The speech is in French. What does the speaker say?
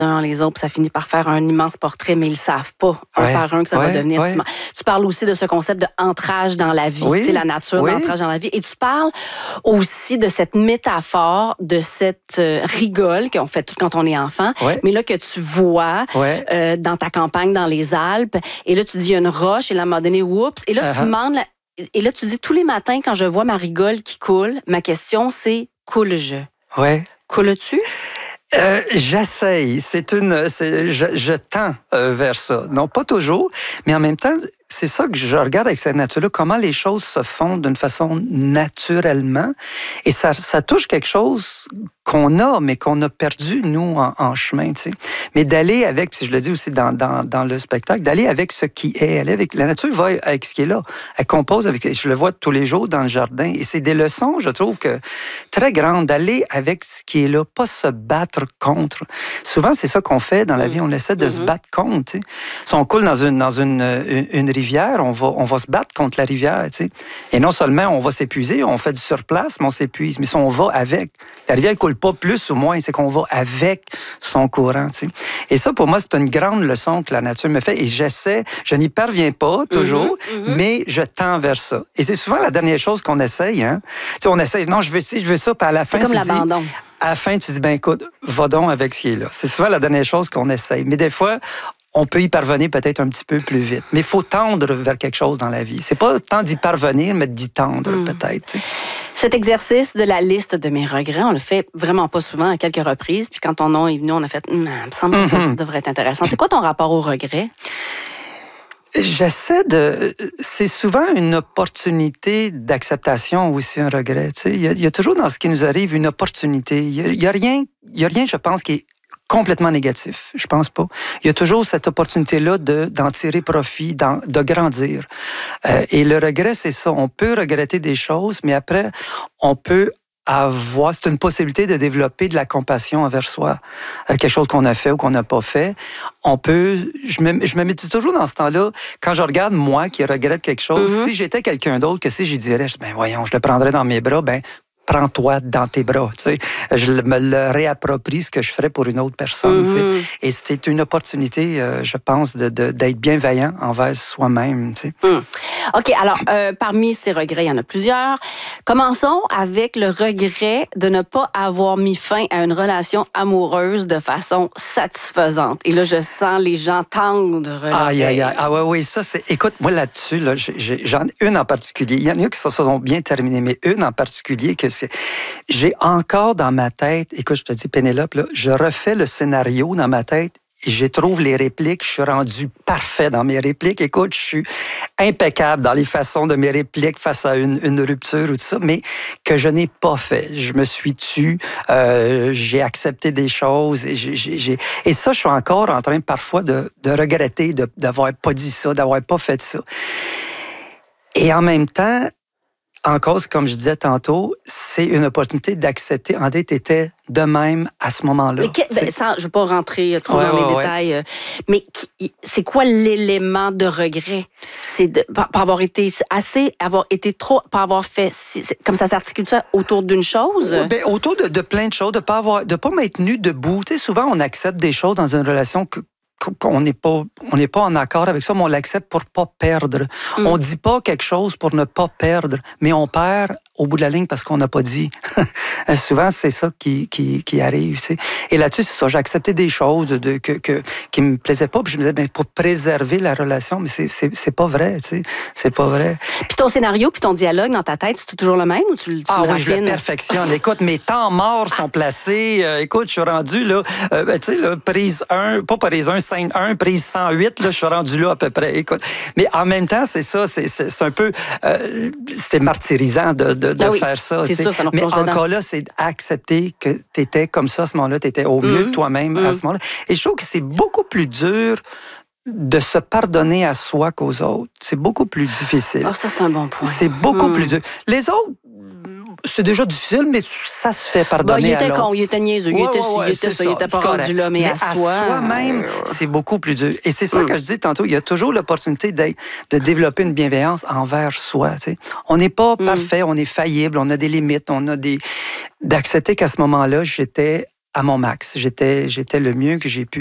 les autres, puis ça finit par faire un immense portrait, mais ils ne savent pas, un par un, que ça va devenir ciment. Tu parles aussi de ce concept de ancrage dans la vie, tu sais, la nature d'ancrage dans la vie. Et tu parles aussi de cette métaphore, de cette rigole qu'on fait tout quand on est enfant, mais là que tu vois dans ta campagne dans les Alpes. Et là, tu dis, il y a une roche, et là, à un moment donné, oups. Et là, tu te demandes, et là, tu dis, tous les matins, quand je vois ma rigole qui coule, ma question, c'est, coule-je? Coules-tu? J'essaye. Je tends vers ça. Non, pas toujours, mais en même temps, c'est ça que je regarde avec cette nature-là, comment les choses se font d'une façon naturellement. Et ça touche quelque chose qu'on a, mais qu'on a perdu, nous, en chemin, tu sais. Mais d'aller avec, puis je le dis aussi dans le spectacle, d'aller avec ce qui est. Aller avec, la nature va avec ce qui est là. Elle compose avec, je le vois tous les jours dans le jardin. Et c'est des leçons, je trouve, très grandes, d'aller avec ce qui est là, pas se battre contre. Souvent, c'est ça qu'on fait dans la vie, on essaie de se battre contre, tu sais. Si on coule dans une rivière, on va se battre contre la rivière, tu sais. Et non seulement on va s'épuiser, on fait du surplace, mais on s'épuise. Mais si on va avec, la rivière ne coule pas plus ou moins, c'est qu'on va avec son courant, tu sais. Et ça, pour moi, c'est une grande leçon que la nature me fait. Et je n'y parviens pas toujours, mais je tends vers ça. Et c'est souvent la dernière chose qu'on essaye, hein. Tu sais, on essaye, non, je veux ci, je veux ça, puis à la fin, c'est comme l'abandon. À la fin, tu dis, ben écoute, va donc avec ce qui est là. C'est souvent la dernière chose qu'on essaye. Mais des fois, on peut y parvenir peut-être un petit peu plus vite. Mais il faut tendre vers quelque chose dans la vie. C'est pas tant d'y parvenir, mais d'y tendre peut-être. Tu sais. Cet exercice de la liste de mes regrets, on le fait vraiment pas souvent, à quelques reprises. Puis quand ton nom est venu, on a fait, il me semble que ça devrait être intéressant. C'est quoi ton rapport au regret? C'est souvent une opportunité d'acceptation aussi, un regret. Tu sais. Il y a toujours dans ce qui nous arrive une opportunité. Il y a rien, je pense, qui est complètement négatif. Je pense pas. Il y a toujours cette opportunité-là d'en tirer profit, de grandir. Et le regret, c'est ça. On peut regretter des choses, mais après, on peut c'est une possibilité de développer de la compassion envers soi. Quelque chose qu'on a fait ou qu'on n'a pas fait. Je me mets toujours dans ce temps-là, quand je regarde moi qui regrette quelque chose, si j'étais quelqu'un d'autre, que si j'y dirais, ben voyons, je le prendrais dans mes bras, ben prends-toi dans tes bras. Tu sais. Je me le réapproprie ce que je ferais pour une autre personne. Tu sais. Et c'était une opportunité, je pense, d'être bienveillant envers soi-même. Tu sais. OK, alors, parmi ces regrets, il y en a plusieurs. Commençons avec le regret de ne pas avoir mis fin à une relation amoureuse de façon satisfaisante. Et là, je sens les gens tendre. Aïe. Ah oui, ça, c'est... Écoute, moi, là-dessus, là, j'en ai une en particulier. Il y en a qui se sont bien terminées, mais une en particulier que j'ai encore dans ma tête, écoute, je te dis, Pénélope, là, je refais le scénario dans ma tête et je trouve les répliques, je suis rendu parfait dans mes répliques. Écoute, je suis impeccable dans les façons de mes répliques face à une rupture ou tout ça, mais que je n'ai pas fait. Je me suis tue, j'ai accepté des choses et ça, je suis encore en train parfois de regretter d'avoir pas dit ça, d'avoir pas fait ça. Et en même temps, en cause, comme je disais tantôt, c'est une opportunité d'accepter. André, t'étais de même à ce moment-là. Mais je ne veux pas rentrer trop dans les détails, mais c'est quoi l'élément de regret? C'est de pas avoir été trop, pas avoir fait, comme ça s'articule ça autour d'une chose? Ben, autour de plein de choses, de pas m'être tenu debout. Tu sais, souvent, on accepte des choses dans une relation qu'on n'est pas en accord avec ça, mais on l'accepte pour pas perdre. On dit pas quelque chose pour ne pas perdre, mais on perd au bout de la ligne parce qu'on n'a pas dit. Souvent, c'est ça qui arrive. Tu sais. Et là-dessus, c'est ça. J'ai accepté des choses qui me plaisaient pas, puis je me disais, ben, pour préserver la relation, mais c'est pas vrai. Tu sais. C'est pas vrai. Puis ton scénario, puis ton dialogue dans ta tête, c'est toujours le même ou tu le raffines? Je le perfectionne. Écoute, mes temps morts sont placés. Écoute, je suis rendu là, tu sais, là, prise 1, pas prise 1, scène 1, prise 108, là, je suis rendu là à peu près. Écoute. Mais en même temps, c'est ça, c'est un peu... c'est martyrisant de faire ça. C'est ça mais encore là, c'est d'accepter que tu étais comme ça à ce moment-là, tu étais au mieux de toi-même à ce moment-là. Et je trouve que c'est beaucoup plus dur de se pardonner à soi qu'aux autres. C'est beaucoup plus difficile. Ça, c'est un bon point. C'est beaucoup plus dur. Les autres, c'est déjà difficile, mais ça se fait pardonner il était con, il était niaiseux, il était pas rendu là, mais à soi-même, c'est beaucoup plus dur. Et c'est ça que je dis tantôt, il y a toujours l'opportunité de développer une bienveillance envers soi. Tu sais. On n'est pas parfait, on est faillible, on a des limites, d'accepter qu'à ce moment-là, j'étais à mon max. J'étais le mieux que j'ai pu